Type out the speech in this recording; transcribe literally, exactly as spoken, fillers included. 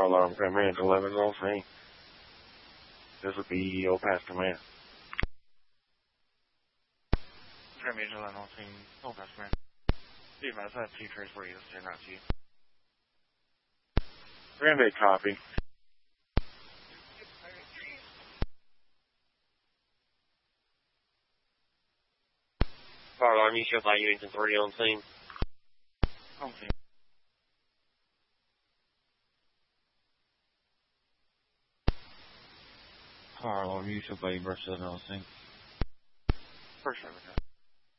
alarm command eleven on scene. This would be E O past command. Command eleven on scene, O past command. Be advised that T trace where you stand out to you. Grand eight copy. Fire alarm, you show by units and three on scene. On scene. Fire alarm, you show by Brooks seven on scene. First service.